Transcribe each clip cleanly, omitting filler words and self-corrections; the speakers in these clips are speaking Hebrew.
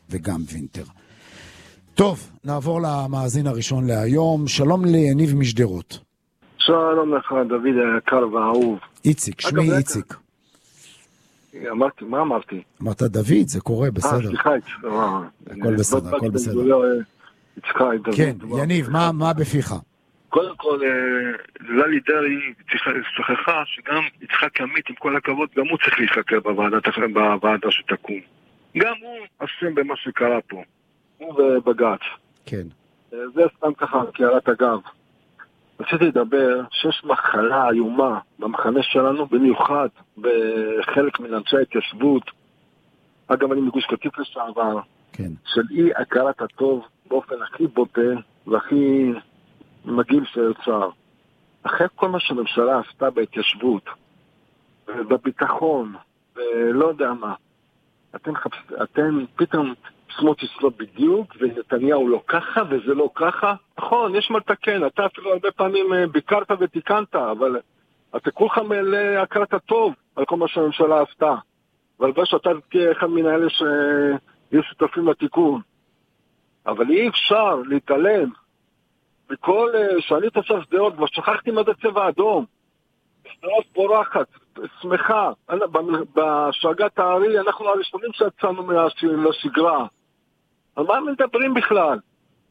וגם וינטר. טוב, נעבור למאזין הראשון להיום. שלום ליניב משדרות. שלום לך, דוד היקר והאהוב. איציק, שמי איציק. אמרתי, מה אמרתי? אמרת דוד, זה קורה, בסדר. סליחה, הכל בסדר, הכל בסדר. כן, יניב, מה בפיך? קודם כל, ללי דרעי שכחה שגם יצחק עמית, עם כל הכבוד, גם הוא צריך להיחקר בוועדה שתקום. גם הוא אשם במה שקרה פה. הוא בבג"ץ. כן. זה סתם ככה, קערת אגב. רציתי לדבר שיש מחלה איומה במחנה שלנו, במיוחד בחלק מן אנשי ההתיישבות. אגב, אני מגוש קטיף לשעבר. כן. של אי הכרת הטוב באופן הכי בוטה והכי מגעיל שאפשר. אחרי כל מה שהממשלה עשתה בהתיישבות, בביטחון, ולא יודע מה, אתם פתאום סמוטריץ' לא בדיוק, ונתניהו לא ככה, וזה לא ככה. נכון, יש מה לתקן, אתה אפילו הרבה פעמים ביקרת ותיקנת, אבל אתה כולך להכרת הטוב על כל מה שהממשלה עשתה. והלוואי שאתה תהיה אחד מן האלה שיהיו שותפים לתיקון. אבל אי אפשר להתעלם בכל שאני תושב שדרות, כבר שכחתי מה זה צבע אדום. שדרות פורחת, שמחה. בשגת הארי אנחנו הראשונים שיצאנו לשגרה. על מה הם מדברים בכלל?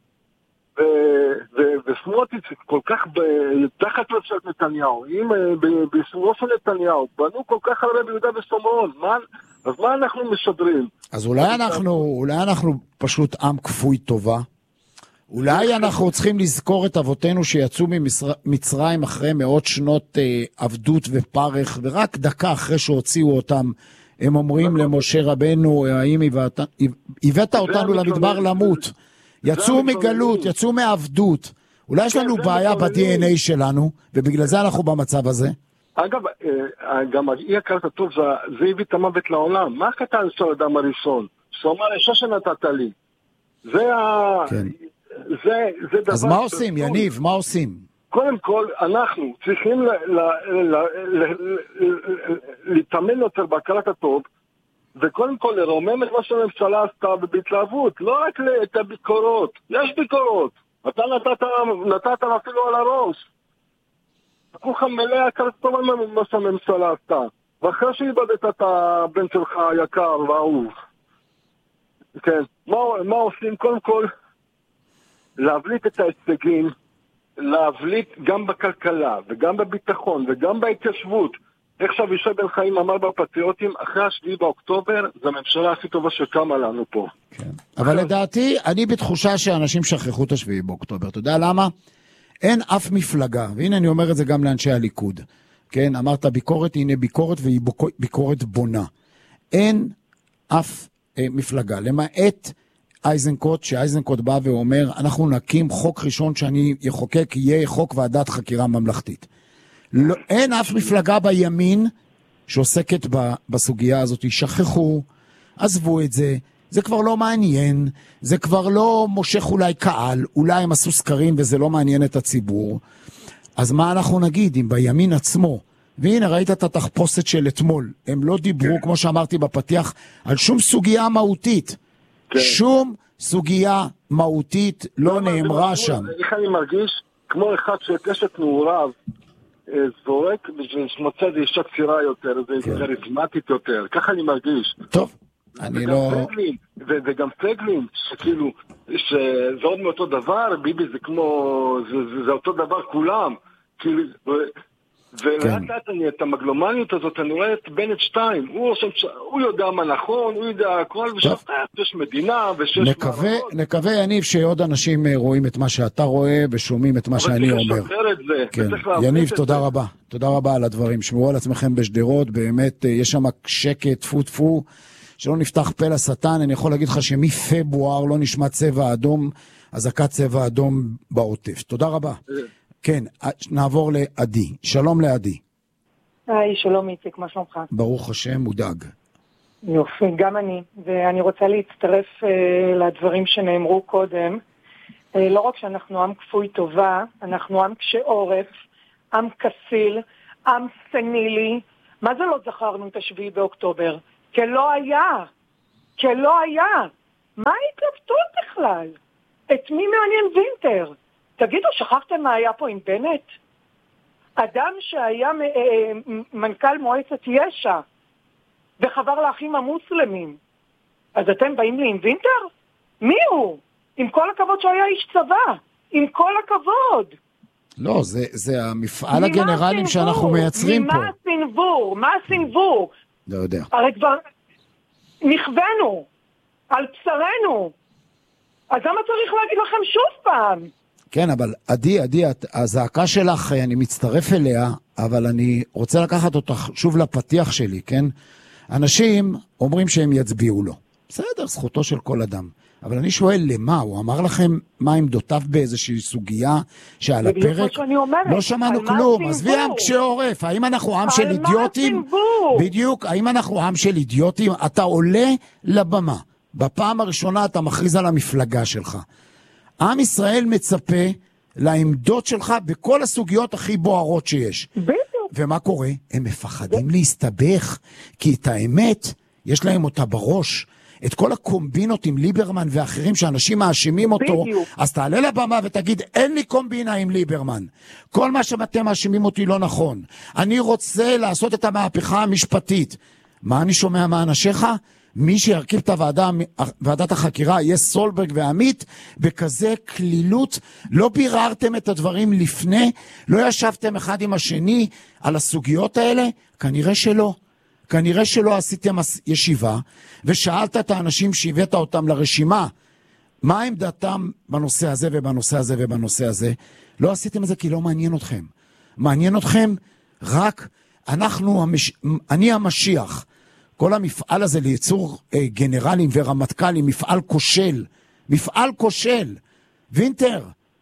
וסמוטריץ' כל כך תחת ממשלת נתניהו, אם בסיומו של נתניהו בנו כל כך הרבה ביהודה ושומרון, אז מה אנחנו משדרים? אז אולי אנחנו פשוט עם כפוי טובה. אולי אנחנו צריכים לזכור את אבותינו שיצאו ממצרים אחרי מאות שנות עבדות ופרך, ורק דקה אחרי שהוציאו אותם, הם אומרים למשה רבנו, האם הבאת אותנו למדבר למות? יצאו מגלות, יצאו מעבדות. אולי יש לנו בעיה ב-DNA שלנו, ובגלל זה אנחנו במצב הזה? אגב, גם אי הכרת הטוב, זה הביא את המוות לעולם. מה הקטן של האדם הראשון? שאומר, אישה שנתת לי. זה דבר... אז מה עושים, יניב? מה עושים? קודם כל, אנחנו צריכים להתאמן יותר בהכרת הטוב, וקודם כל לרומם את מה שהממשלה עשתה בהתלהבות, לא רק את הביקורות. יש ביקורות. אתה נתת אפילו על הראש. כולך מלא הכרת טוב על מה שהממשלה עשתה. ואחרי שאיבדת את הבן שלך היקר והאהוב. כן. מה עושים? קודם כל, להבליט את ההישגים, להבליט גם בכלכלה, וגם בביטחון, וגם בהתיישבות. איך שאבישי בן חיים אמר בפטריוטים, אחרי 7 באוקטובר, זו הממשלה הכי טובה שקמה לנו פה. כן. אבל לדעתי, אני בתחושה שאנשים שכחו את 7 באוקטובר. אתה יודע למה? אין אף מפלגה, והנה אני אומר את זה גם לאנשי הליכוד. כן, אמרת ביקורת, הנה ביקורת, והיא ביקורת בונה. אין אף מפלגה, למעט אייזנקוט, שאייזנקוט בא ואומר, אנחנו נקים חוק ראשון שאני יחוקק, יהיה חוק ועדת חקירה ממלכתית. לא, אין אף מפלגה בימין שעוסקת בסוגיה הזאת. שכחו, עזבו את זה, זה כבר לא מעניין, זה כבר לא מושך אולי קהל, אולי הם עשו סקרים וזה לא מעניין את הציבור. אז מה אנחנו נגיד אם בימין עצמו, והנה ראית את התחפושת של אתמול, הם לא דיברו, כמו שאמרתי בפתיח, על שום סוגיה מהותית. שום סוגיה מהותית לא נאמרה שם. איך אני מרגיש? כמו אחד שקשת נעוריו זורק בשביל שמוצא זה אישה קצירה יותר, זה כריזמטית יותר, ככה אני מרגיש. טוב, אני לא... וגם פגלין, שכאילו, שזה עוד מאותו דבר, ביבי זה כמו, זה אותו דבר כולם, כאילו, ולאט לאט את המגלומניות הזאת, אני רואה את בנט 2, הוא יודע מה נכון, הוא יודע הכל, ויש מדינה, ושיש מערכות. נקווה, יניב, שעוד אנשים רואים את מה שאתה רואה, ושומעים את מה שאני אומר. אבל צריך לשפר את זה. כן. יניב, תודה רבה. תודה רבה על הדברים. שמרו על עצמכם בשדרות, באמת, יש שם שקט, טפו, שלא נפתח פה לשטן. אני יכול להגיד לך שמפברואר לא נשמע צבע אדום, אזעקת צבע אדום בעוטף. תודה רבה. כן, נעבור לעדי. שלום לעדי. היי, שלום איציק, מה שלומך? ברוך השם, מודאג. יופי, גם אני. ואני רוצה להצטרף לדברים שנאמרו קודם. לא רק שאנחנו עם כפוי טובה, אנחנו עם קשה עורף, עם כסיל, עם סנילי. מה זה לא זכרנו את 7 באוקטובר? כלא היה. מה ההתלבטות בכלל? את מי מעניין וינטר? תגידו, שכחתם מה היה פה עם בנט? אדם שהיה מנכ"ל מועצת יש"ע וחבר לאחים המוסלמים. אז אתם באים לי עם וינטר? מי הוא? עם כל הכבוד שהיה איש צבא. עם כל הכבוד. לא, זה המפעל הגנרלים שאנחנו מייצרים פה. ממה הסנבור? מה הסנבור? לא יודע. הרי כבר נכוונו על בשרנו. אז למה צריך להגיד לכם שוב פעם? כן, אבל עדי, הזעקה שלך, אני מצטרף אליה, אבל אני רוצה לקחת אותך שוב לפתיח שלי, כן? אנשים אומרים שהם יצביעו לו. בסדר, זכותו של כל אדם. אבל אני שואל למה, הוא אמר לכם מה עמדותיו באיזושהי סוגיה שעל הפרק? לא שמענו כלום, עזבי עם קשי עורף, האם אנחנו עם של אידיוטים? בדיוק, האם אנחנו עם של אידיוטים? אתה עולה לבמה, בפעם הראשונה אתה מכריז על המפלגה שלך. עם ישראל מצפה לעמדות שלך בכל הסוגיות הכי בוערות שיש. בדיוק. ומה קורה? הם מפחדים להסתבך, כי את האמת יש להם אותה בראש. את כל הקומבינות עם ליברמן ואחרים שאנשים מאשימים אותו, בדיוק. אז תעלה לבמה ותגיד, אין לי קומבינה עם ליברמן. כל מה שאתם מאשימים אותי לא נכון. אני רוצה לעשות את המהפכה המשפטית. מה אני שומע מאנשיך? מי שירכיב את ועדת החקירה יהיה סולברג ועמית, בכזה כלילות. לא ביררתם את הדברים לפני? לא ישבתם אחד עם השני על הסוגיות האלה? כנראה שלא. כנראה שלא עשיתם ישיבה, ושאלת את האנשים שהבאת אותם לרשימה, מה עמדתם בנושא הזה ובנושא הזה ובנושא הזה. לא עשיתם את זה כי לא מעניין אתכם. מעניין אתכם רק אני המשיח. כל המפעל הזה לייצור גנרלים ורמטכ"לים, מפעל כושל. מפעל כושל. וינטר,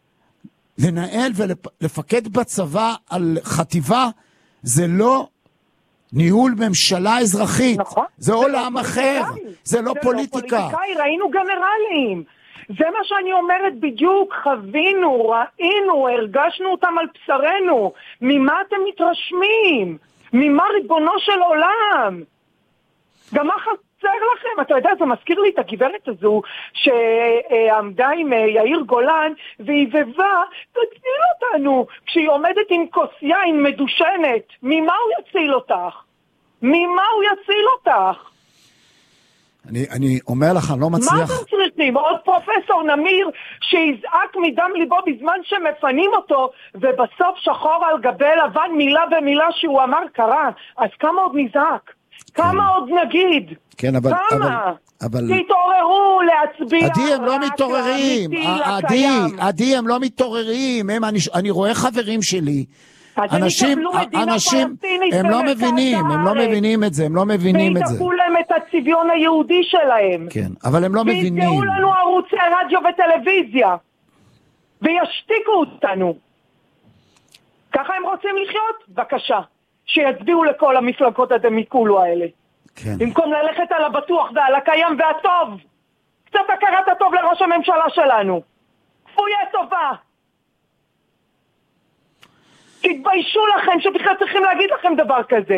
לנהל ולפקד בצבא על חטיבה, זה לא ניהול ממשלה אזרחית. נכון. זה עולם אחר. זה לא פוליטיקה. ראינו גנרלים. זה מה שאני אומרת בדיוק. חווינו, ראינו, הרגשנו אותם על בשרנו. ממה אתם מתרשמים? ממה ריבונו של עולם? גם מה חסר לכם? אתה יודע, זה מזכיר לי את הגברת הזו שעמדה עם יאיר גולן והיבבה, תציל אותנו, כשהיא עומדת עם כוס יין מדושנת. ממה הוא יציל אותך? ממה הוא יציל אותך? אני אומר לך, אני לא מצליח. מה אתם צריכים? עוד פרופסור נמיר שיזעק מדם ליבו בזמן שמפנים אותו, ובסוף שחור על גבי לבן מילה במילה שהוא אמר קרה. אז כמה עוד נזעק? כמה עוד נגיד? כן, אבל תתעוררו להצביע. עדי, הם לא מתעוררים. עדי, הם לא מתעוררים. אני רואה חברים שלי. אנשים, הם לא מבינים את זה. ויתקפו להם את הצביון היהודי שלהם. כן, אבל הם לא מבינים. ויתקעו לנו ערוצי רדיו וטלוויזיה. וישתיקו אותנו. ככה הם רוצים לחיות? בבקשה. שיצביעו לכל המפלגות הדמיקולו האלה. כן. במקום ללכת על הבטוח ועל הקיים והטוב. קצת הכרת הטוב לראש הממשלה שלנו. כפויה טובה. תתביישו לכם שבכלל צריכים להגיד לכם דבר כזה.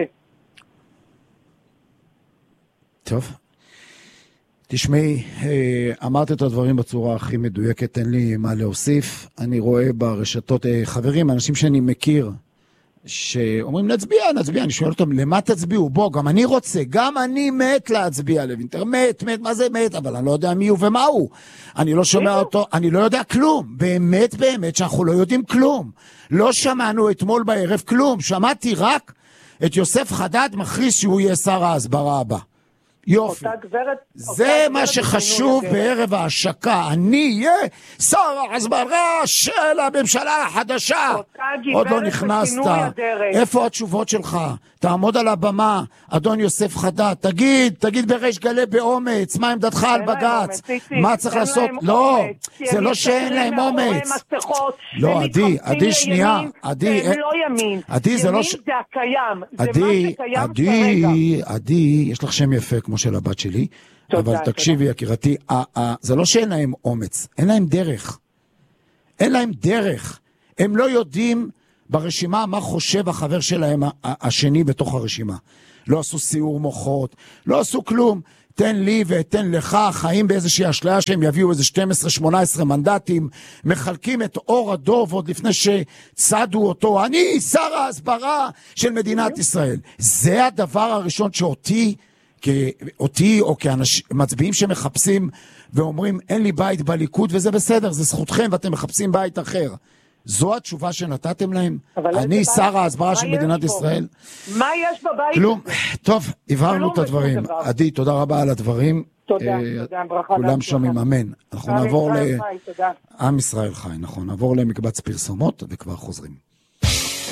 טוב. תשמעי, אמרת את הדברים בצורה הכי מדויקת, אין לי מה להוסיף. אני רואה ברשתות חברים, אנשים שאני מכיר, שאומרים נצביע, אני שואל אותם, למה תצביעו? בוא, גם אני רוצה, גם אני מת להצביע לוינטר, מת, מה זה מת? אבל אני לא יודע מי הוא ומה הוא. אני לא שומע אותו, אני לא יודע כלום. באמת שאנחנו לא יודעים כלום. לא שמענו אתמול בערב כלום. שמעתי רק את יוסף חדד מכריז שהוא יהיה שר ההסברה הבא. יופי. זה מה שחשוב בערב ההשקה. אני אהיה שר ההסברה של הממשלה החדשה. עוד לא נכנסת. איפה התשובות שלך? תעמוד על הבמה, אדון יוסף חדד, תגיד בריש גלי באומץ, מה עמדתך על בגץ? מה צריך לעשות? לא, זה לא שאין להם אומץ. לא, עדי, שנייה. עדי, זה לא ש... עדי, יש לך שם יפה כמו של הבת שלי, אבל תקשיבי יקירתי, זה לא שאין להם אומץ, אין להם דרך. הם לא יודעים ברשימה מה חושב החבר שלהם השני בתוך הרשימה. לא עשו סיור מוחות, לא עשו כלום. תן לי ותן לך, חיים באיזושהי אשליה שהם יביאו איזה 12-18 מנדטים, מחלקים את אור הדוב עוד לפני שצדו אותו, אני שר ההסברה של מדינת ישראל. זה הדבר הראשון שאותי או כמצביעים שמחפשים ואומרים אין לי בית בליכוד, וזה בסדר, זה זכותכם ואתם מחפשים בית אחר. זו התשובה שנתתם להם? אני שר ההסברה של מדינת ישראל? מה יש בבית? כלום. טוב, הבהרנו את הדברים. עדי, תודה רבה על הדברים. תודה, ברכה. כולם שומעים, אמן. אנחנו נעבור עם ישראל חי, נכון. נעבור למקבץ פרסומות וכבר חוזרים.